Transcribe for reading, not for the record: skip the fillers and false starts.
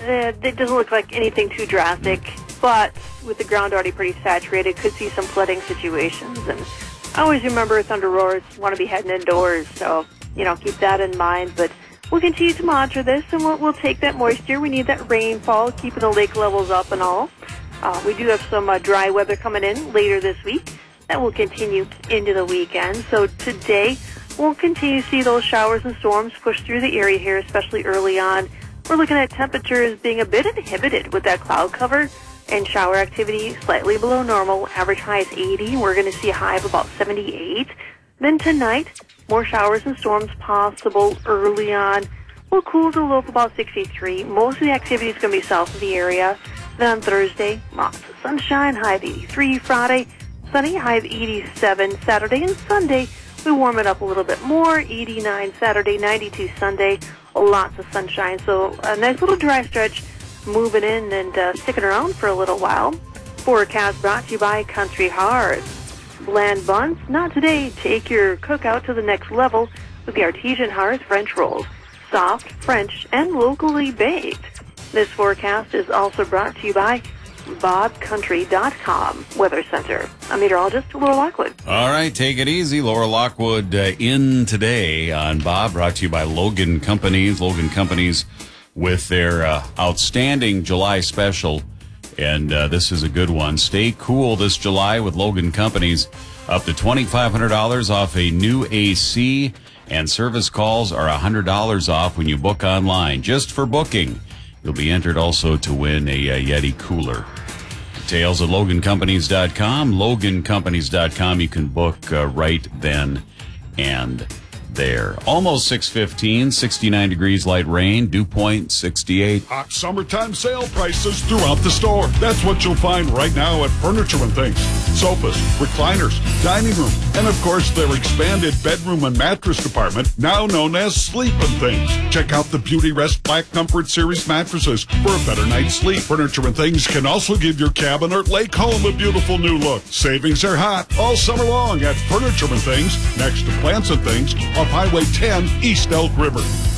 It doesn't look like anything too drastic, but with the ground already pretty saturated, could see some flooding situations. And I always remember thunder roars, want to be heading indoors, so, keep that in mind. But we'll continue to monitor this, and we'll take that moisture. We need that rainfall, keeping the lake levels up and all. We do have some dry weather coming in later this week. That will continue into the weekend. So today, we'll continue to see those showers and storms push through the area here, especially early on. We're looking at temperatures being a bit inhibited with that cloud cover and shower activity slightly below normal. Average high is 80. We're going to see a high of about 78. Then tonight, more showers and storms possible early on. We'll cool to a low of about 63. Most of the activity is going to be south of the area. Then on Thursday, lots of sunshine, high of 83. Friday, sunny, high of 87. Saturday and Sunday, we warm it up a little bit more. 89 Saturday, 92 Sunday, lots of sunshine. So a nice little dry stretch moving in and sticking around for a little while. Forecast brought to you by Country Hearts. Bland buns, not today. Take your cookout to the next level with the Artesian Hearth French rolls. Soft, French, and locally baked. This forecast is also brought to you by BobCountry.com Weather Center. I'm meteorologist Laura Lockwood. All right, take it easy. Laura Lockwood in today on Bob, brought to you by Logan Companies. Logan Companies with their outstanding July special. And this is a good one. Stay cool this July with Logan Companies. Up to $2,500 off a new AC, and service calls are $100 off when you book online. Just for booking, you'll be entered also to win a Yeti cooler. Details at LoganCompanies.com. LoganCompanies.com. You can book right then and there. Almost 6:15, 69 degrees, light rain, dew point 68. Hot summertime sale prices throughout the store. That's what you'll find right now at Furniture and Things. Sofas, recliners, dining room, and of course their expanded bedroom and mattress department, now known as Sleep and Things. Check out the Beauty Rest Black Comfort Series mattresses for a better night's sleep. Furniture and Things can also give your cabin or lake home a beautiful new look. Savings are hot all summer long at Furniture and Things, next to Plants and Things, off Highway 10, East Elk River.